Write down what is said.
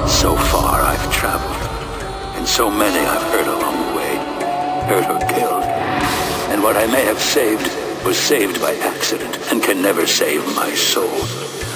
So far I've traveled, and so many I've hurt along the way. Hurt or killed. And what I may have saved was saved by accident and can never save my soul.